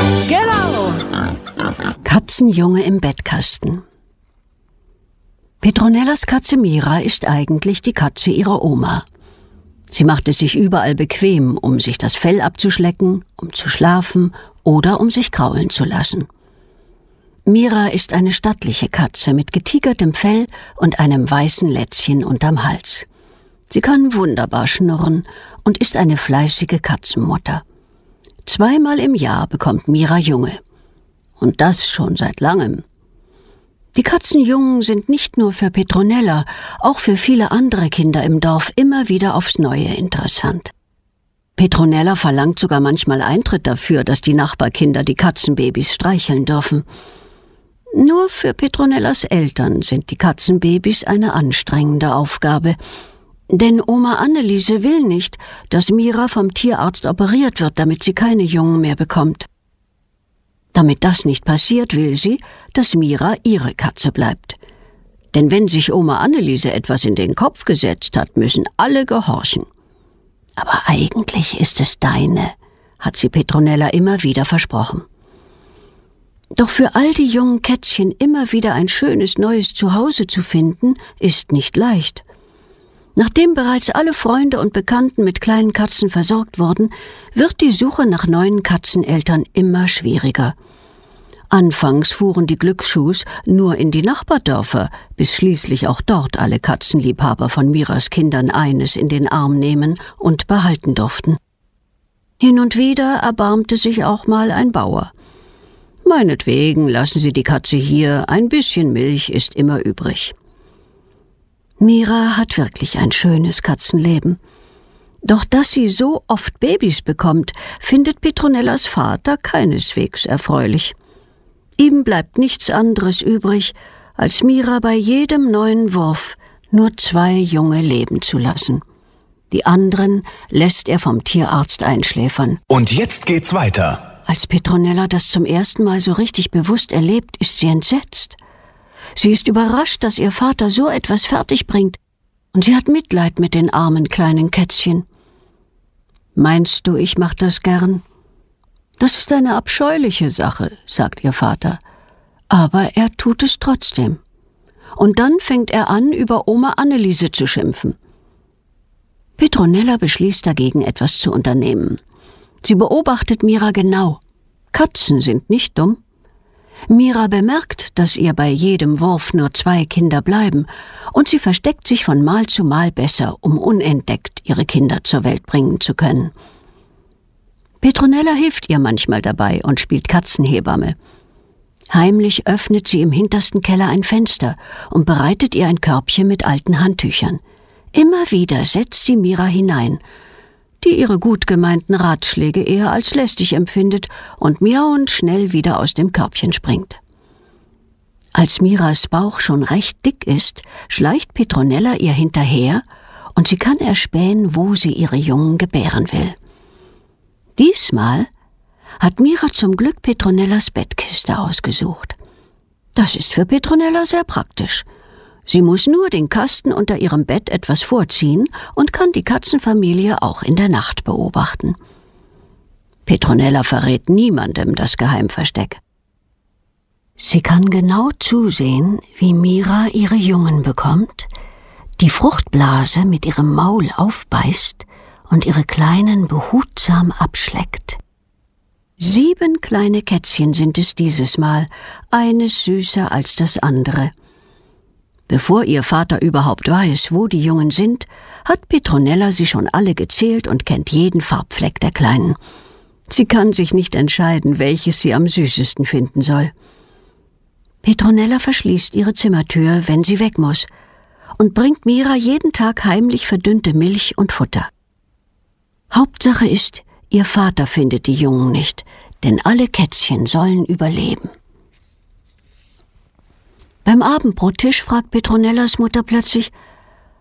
Genau! Katzenjunge im Bettkasten. Petronellas Katze Mira ist eigentlich die Katze ihrer Oma. Sie macht es sich überall bequem, um sich das Fell abzuschlecken, um zu schlafen oder um sich kraulen zu lassen. Mira ist eine stattliche Katze mit getigertem Fell und einem weißen Lätzchen unterm Hals. Sie kann wunderbar schnurren und ist eine fleißige Katzenmutter. 2-mal im Jahr bekommt Mira Junge. Und das schon seit langem. Die Katzenjungen sind nicht nur für Petronella, auch für viele andere Kinder im Dorf immer wieder aufs Neue interessant. Petronella verlangt sogar manchmal Eintritt dafür, dass die Nachbarkinder die Katzenbabys streicheln dürfen. Nur für Petronellas Eltern sind die Katzenbabys eine anstrengende Aufgabe. Denn Oma Anneliese will nicht, dass Mira vom Tierarzt operiert wird, damit sie keine Jungen mehr bekommt. Damit das nicht passiert, will sie, dass Mira ihre Katze bleibt. Denn wenn sich Oma Anneliese etwas in den Kopf gesetzt hat, müssen alle gehorchen. Aber eigentlich ist es deine, hat sie Petronella immer wieder versprochen. Doch für all die jungen Kätzchen immer wieder ein schönes neues Zuhause zu finden, ist nicht leicht. Nachdem bereits alle Freunde und Bekannten mit kleinen Katzen versorgt wurden, wird die Suche nach neuen Katzeneltern immer schwieriger. Anfangs fuhren die Glücksschuhs nur in die Nachbardörfer, bis schließlich auch dort alle Katzenliebhaber von Miras Kindern eines in den Arm nehmen und behalten durften. Hin und wieder erbarmte sich auch mal ein Bauer. »Meinetwegen lassen Sie die Katze hier, ein bisschen Milch ist immer übrig.« Mira hat wirklich ein schönes Katzenleben. Doch dass sie so oft Babys bekommt, findet Petronellas Vater keineswegs erfreulich. Ihm bleibt nichts anderes übrig, als Mira bei jedem neuen Wurf nur 2 Junge leben zu lassen. Die anderen lässt er vom Tierarzt einschläfern. Und jetzt geht's weiter. Als Petronella das zum ersten Mal so richtig bewusst erlebt, ist sie entsetzt. Sie ist überrascht, dass ihr Vater so etwas fertigbringt, und sie hat Mitleid mit den armen kleinen Kätzchen. »Meinst du, ich mach das gern?« »Das ist eine abscheuliche Sache«, sagt ihr Vater. Aber er tut es trotzdem. Und dann fängt er an, über Oma Anneliese zu schimpfen. Petronella beschließt dagegen, etwas zu unternehmen. Sie beobachtet Mira genau. Katzen sind nicht dumm. Mira bemerkt, dass ihr bei jedem Wurf nur 2 Kinder bleiben, und sie versteckt sich von Mal zu Mal besser, um unentdeckt ihre Kinder zur Welt bringen zu können. Petronella hilft ihr manchmal dabei und spielt Katzenhebamme. Heimlich öffnet sie im hintersten Keller ein Fenster und bereitet ihr ein Körbchen mit alten Handtüchern. Immer wieder setzt sie Mira hinein, die ihre gut gemeinten Ratschläge eher als lästig empfindet und miauend schnell wieder aus dem Körbchen springt. Als Miras Bauch schon recht dick ist, schleicht Petronella ihr hinterher und sie kann erspähen, wo sie ihre Jungen gebären will. Diesmal hat Mira zum Glück Petronellas Bettkiste ausgesucht. Das ist für Petronella sehr praktisch. Sie muss nur den Kasten unter ihrem Bett etwas vorziehen und kann die Katzenfamilie auch in der Nacht beobachten. Petronella verrät niemandem das Geheimversteck. Sie kann genau zusehen, wie Mira ihre Jungen bekommt, die Fruchtblase mit ihrem Maul aufbeißt und ihre Kleinen behutsam abschleckt. 7 kleine Kätzchen sind es dieses Mal, eines süßer als das andere. Bevor ihr Vater überhaupt weiß, wo die Jungen sind, hat Petronella sie schon alle gezählt und kennt jeden Farbfleck der Kleinen. Sie kann sich nicht entscheiden, welches sie am süßesten finden soll. Petronella verschließt ihre Zimmertür, wenn sie weg muss, und bringt Mira jeden Tag heimlich verdünnte Milch und Futter. Hauptsache ist, ihr Vater findet die Jungen nicht, denn alle Kätzchen sollen überleben. Beim Abendbrottisch fragt Petronellas Mutter plötzlich: